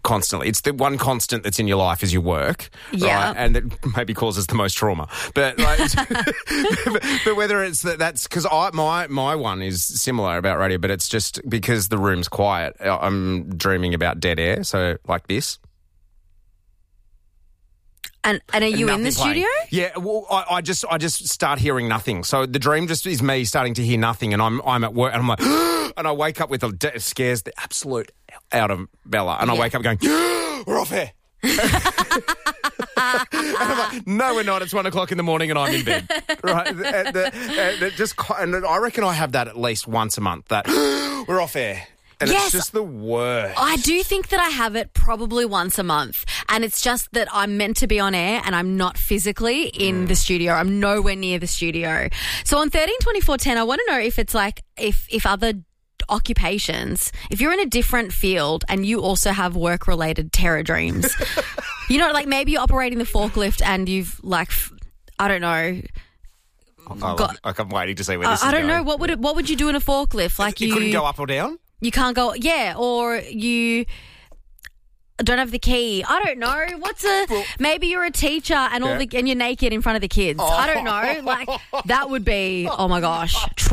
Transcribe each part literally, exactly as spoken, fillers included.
constantly. It's the one constant that's in your life is your work, Yeah. right? And it maybe causes the most trauma. But like, but, but whether it's that, that's because I my my one is similar about radio, but it's just because the room's quiet. I'm dreaming about dead air, so like this. And, and are you And in the nothing playing. studio? Yeah, well, I, I just I just start hearing nothing. So the dream just is me starting to hear nothing, and I'm I'm at work, and I'm like, and I wake up with a it scares the absolute out of Bella, and I Yeah. wake up going, we're off air. And I'm like, no, we're not. It's one o'clock in the morning, and I'm in bed. Right? And, the, and it just and I reckon I have that at least once a month. That we're off air. And Yes. it's just the worst. I do think that I have it probably once a month, and it's just that I'm meant to be on air and I'm not physically in Mm. the studio. I'm nowhere near the studio. So on thirteen twenty-four ten, I want to know if it's like if if other occupations, if you're in a different field and you also have work-related terror dreams, you know, like maybe you're operating the forklift and you've like, f- I don't know. I, got- like, I'm waiting to see where I, this is I don't going. know what would it, what would you do in a forklift? Like You you couldn't go up or down? You can't go, yeah, or you don't have the key. I don't know. What's a Well- maybe you're a teacher and all Yeah. the and you're naked in front of the kids. I don't know. Like that would be oh my gosh,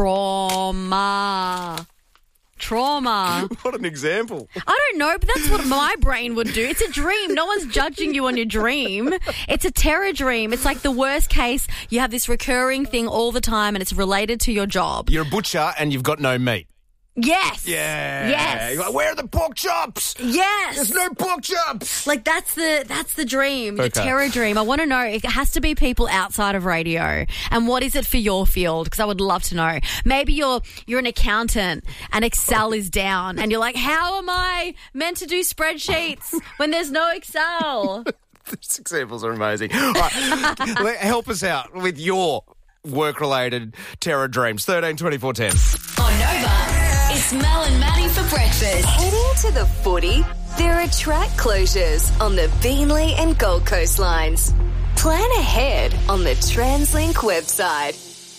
trauma. Trauma. What an example. I don't know, but that's what my brain would do. It's a dream. No one's judging you on your dream. It's a terror dream. It's like the worst case. You have this recurring thing all the time and it's related to your job. You're a butcher and you've got no meat. Yes. Yeah. Yes. You're like, where are the pork chops? Yes. There's no pork chops. Like that's the that's the dream, the Okay. terror dream. I want to know if it has to be people outside of radio, and what is it for your field? Because I would love to know. Maybe you're you're an accountant and Excel is down, and you're like, how am I meant to do spreadsheets when there's no Excel? These examples are amazing. All right. Let- help us out with your work-related terror dreams. thirteen twenty-four ten. On Nova, it's Mel and Maddie for breakfast. Heading to the footy? There are track closures on the Beenleigh and Gold Coast lines. Plan ahead on the TransLink website.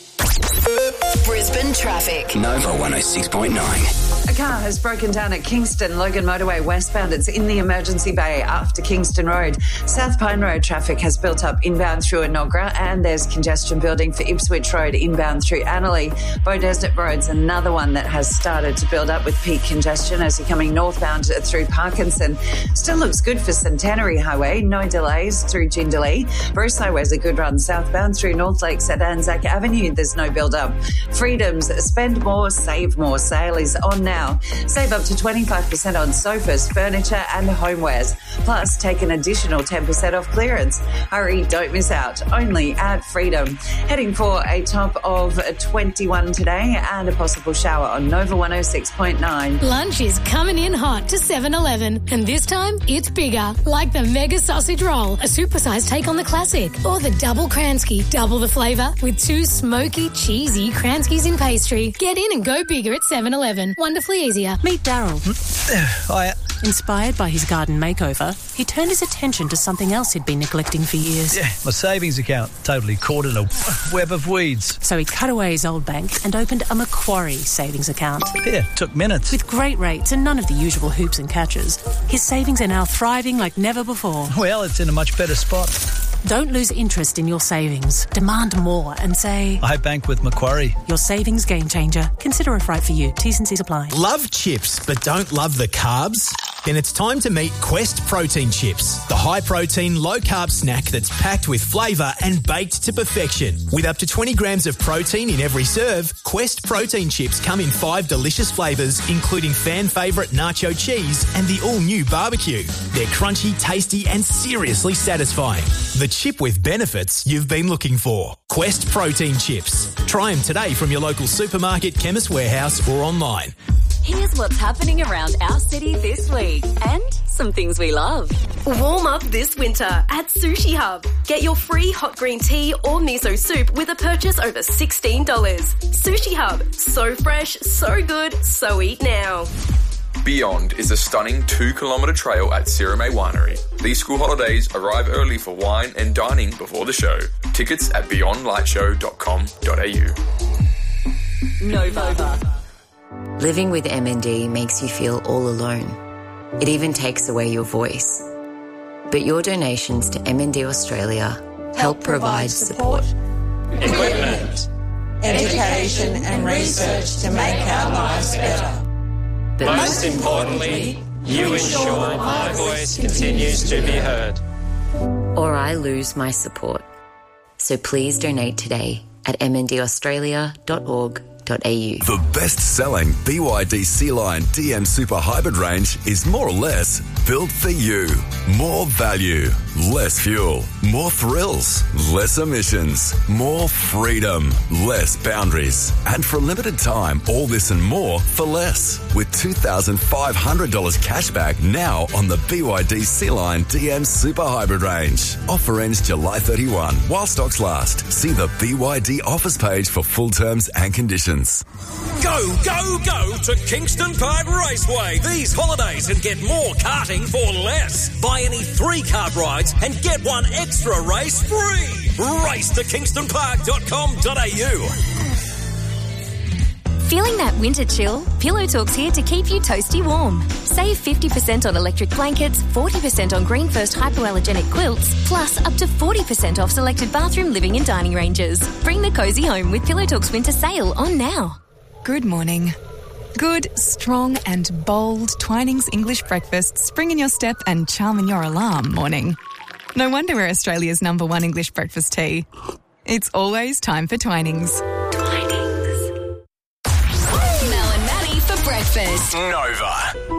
Brisbane traffic. Nova one oh six point nine. A car has broken down at Kingston Logan Motorway westbound. It's in the emergency bay after Kingston Road. South Pine Road traffic has built up inbound through Enoggera, and there's congestion building for Ipswich Road inbound through Annerley. Beaudesert Road's another one that has started to build up with peak congestion as you're coming northbound through Parkinson. Still looks good for Centenary Highway. No delays through Jindalee. Bruce Highway's a good run southbound through North Lakes at Anzac Avenue. There's no build up. Freedom's Spend More, Save More sale is on now. Save up to twenty-five percent on sofas, furniture and homewares. Plus, take an additional ten percent off clearance. Hurry, don't miss out. Only at Freedom. Heading for a top of twenty-one today and a possible shower on Nova one oh six point nine. Lunch is coming in hot to seven eleven, and this time it's bigger, like the Mega Sausage Roll, a supersized take on the classic, or the Double Kransky, double the flavour with two smoky, cheesy Kranskys in pastry. Get in and go bigger at seven eleven. Wonderfully easier. Meet Daryl. Hiya. Inspired by his garden makeover, he turned his attention to something else he'd been neglecting for years. Yeah, my savings account. Totally caught in a web of weeds. So he cut away his old bank and opened a Macquarie savings account. Yeah, took minutes. With great rates and none of the usual hoops and catches, his savings are now thriving like never before. Well, it's in a much better spot. Don't lose interest in your savings. Demand more and say, I bank with Macquarie. your savings game changer. Consider if right for you. T's and C's apply. Love chips but don't love the carbs? Then it's time to meet Quest Protein Chips, the high-protein, low-carb snack that's packed with flavour and baked to perfection. With up to twenty grams of protein in every serve, Quest Protein Chips come in five delicious flavours, including fan favourite nacho cheese and the all-new barbecue. They're crunchy, tasty and seriously satisfying. The chip with benefits you've been looking for. Quest Protein Chips. Try them today from your local supermarket, Chemist Warehouse or online. Here's what's happening around our city this week and some things we love. Warm up this winter at Sushi Hub. Get your free hot green tea or miso soup with a purchase over sixteen dollars. Sushi Hub. So fresh, so good, so eat now. Beyond is a stunning two-kilometre trail at Sirame Winery. These school holidays, arrive early for wine and dining before the show. Tickets at beyond light show dot com dot a u. Nova. Living with M N D makes you feel all alone. It even takes away your voice. But your donations to M N D Australia help provide support. Equipment, education and research to make our lives better. But most importantly, you ensure my voice continues to be heard. Or I lose my support. So please donate today at m n d australia dot org dot a u. The best-selling B Y D Sea-Line D M Super Hybrid range is more or less built for you. More value, less fuel, more thrills, less emissions, more freedom, less boundaries. And for a limited time, all this and more for less. With two thousand five hundred dollars cashback now on the B Y D Sea-Line D M Super Hybrid range. Offer ends July thirty-first while stocks last. See the B Y D offers page for full terms and conditions. Go, go, go to Kingston Park Raceway these holidays and get more karting for less. Buy any three kart rides and get one extra race free. Race to kingston park dot com dot a u. Feeling that winter chill? Pillow Talk's here to keep you toasty warm. Save fifty percent on electric blankets, forty percent on Green First hypoallergenic quilts, plus up to forty percent off selected bathroom, living and dining ranges. Bring the cosy home with Pillow Talk's winter sale on now. Good morning. Good, strong and bold Twinings English breakfast spring in your step and charm in your alarm morning. No wonder we're Australia's number one English breakfast tea. It's always time for Twinings. Mel and Maddie for breakfast. Nova.